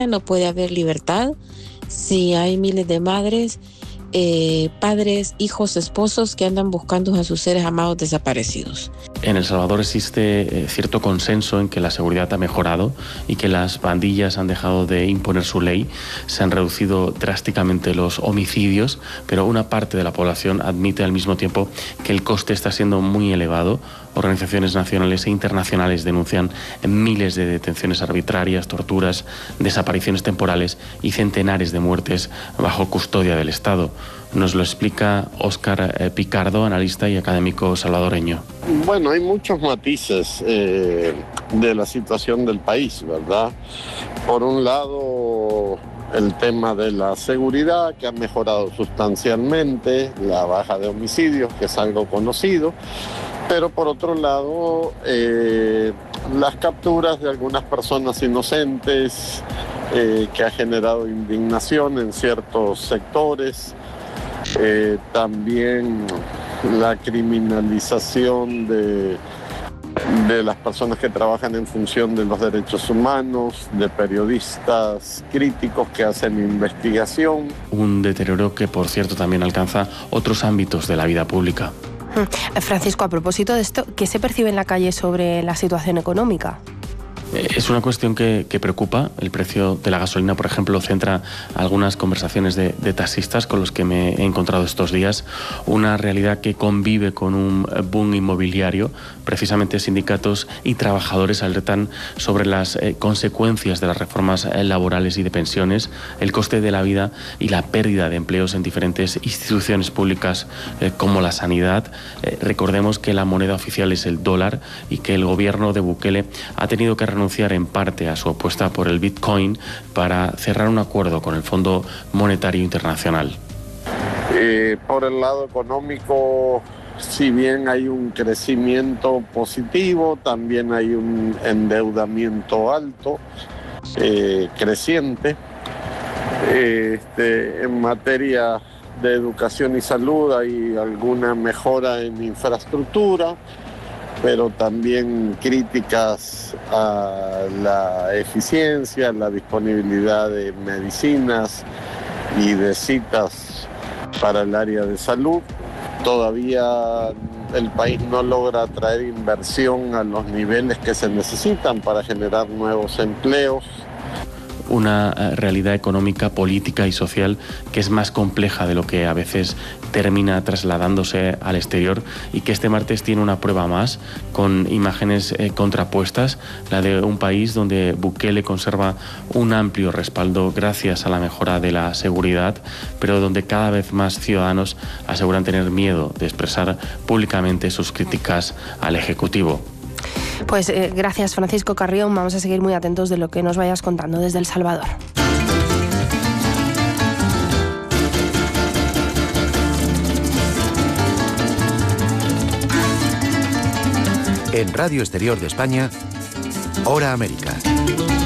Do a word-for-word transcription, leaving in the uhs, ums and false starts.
no puede haber libertad si hay miles de madres, eh, padres, hijos, esposos que andan buscando a sus seres amados desaparecidos. En El Salvador existe eh, cierto consenso en que la seguridad ha mejorado y que las pandillas han dejado de imponer su ley. Se han reducido drásticamente los homicidios, pero una parte de la población admite al mismo tiempo que el coste está siendo muy elevado. Organizaciones nacionales e internacionales denuncian miles de detenciones arbitrarias, torturas, desapariciones temporales y centenares de muertes bajo custodia del Estado. Nos lo explica Óscar Picardo, analista y académico salvadoreño. Bueno, hay muchos matices eh, de la situación del país, ¿verdad? Por un lado, el tema de la seguridad, que ha mejorado sustancialmente, la baja de homicidios, que es algo conocido, pero por otro lado, eh, las capturas de algunas personas inocentes, eh, que ha generado indignación en ciertos sectores. Eh, también la criminalización de, de las personas que trabajan en función de los derechos humanos, de periodistas críticos que hacen investigación. Un deterioro que, por cierto, también alcanza otros ámbitos de la vida pública. Francisco, a propósito de esto, ¿qué se percibe en la calle sobre la situación económica? Es una cuestión que, que preocupa. El precio de la gasolina, por ejemplo, centra algunas conversaciones de, de taxistas con los que me he encontrado estos días. Una realidad que convive con un boom inmobiliario. Precisamente sindicatos y trabajadores alertan sobre las eh, consecuencias de las reformas eh, laborales y de pensiones, el coste de la vida y la pérdida de empleos en diferentes instituciones públicas eh, como la sanidad. Eh, recordemos que la moneda oficial es el dólar y que el gobierno de Bukele ha tenido que renunciar en parte a su apuesta por el Bitcoin para cerrar un acuerdo con el Fondo Monetario Internacional. Eh, por el lado económico, si bien hay un crecimiento positivo, también hay un endeudamiento alto, eh, creciente. Eh, este, en materia de educación y salud hay alguna mejora en infraestructura, pero también críticas a la eficiencia, la disponibilidad de medicinas y de citas para el área de salud. Todavía el país no logra atraer inversión a los niveles que se necesitan para generar nuevos empleos. Una realidad económica, política y social que es más compleja de lo que a veces termina trasladándose al exterior y que este martes tiene una prueba más con imágenes eh, contrapuestas, la de un país donde Bukele conserva un amplio respaldo gracias a la mejora de la seguridad, pero donde cada vez más ciudadanos aseguran tener miedo de expresar públicamente sus críticas al Ejecutivo. Pues eh, gracias, Francisco Carrión. Vamos a seguir muy atentos de lo que nos vayas contando desde El Salvador. En Radio Exterior de España, Hora América.